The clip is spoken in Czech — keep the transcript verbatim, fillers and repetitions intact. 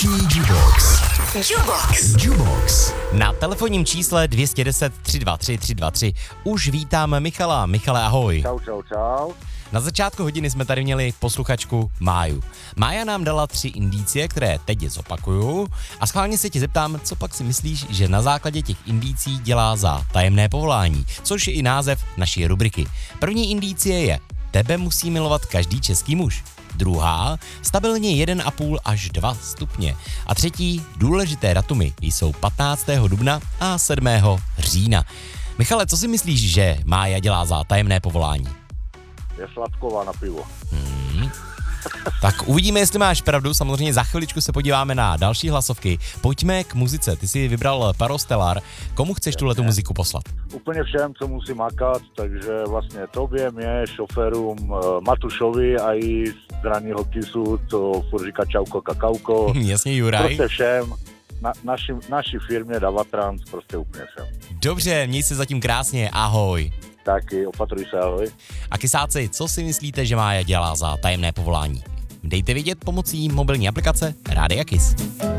Dnešní Jubox. Jubox. Jubox. Na telefonním čísle dvě stě deset tři dva tři tři dva tři už vítám Michala. Michale, ahoj. Čau, čau, čau. Na začátku hodiny jsme tady měli posluchačku Máju. Mája nám dala tři indicie, které teď zopakuju a schválně se tě zeptám, co pak si myslíš, že na základě těch indicí dělá za tajemné povolání, což je i název naší rubriky. První indicie je: tebe musí milovat každý český muž. Druhá, stabilně jedna a půl až dva stupně. A třetí, důležité datumy jsou patnáctého dubna a sedmého října. Michale, co si myslíš, že Mája dělá za tajemné povolání? Je sladková na pivo. Hmm. Tak uvidíme, jestli máš pravdu. Samozřejmě za chviličku se podíváme na další hlasovky. Pojďme k muzice. Ty jsi vybral Parostellar. Komu chceš tuhletu muziku poslat? Úplně všem, co musí makat, takže vlastně tobě, mě, šoférům, Matušovi a i z ranního kisu, co furt říká čauko, kakauko. Jasně, Juraj. Prostě všem. Na, naši, naši firmě Davatrans, prostě úplně všem. Dobře, měj se zatím krásně. Ahoj. Taky, opatruj se, ahoj. A kysáci, co si myslíte, že Mája dělá za tajemné povolání? Dejte vědět pomocí mobilní aplikace Rádia Kiss.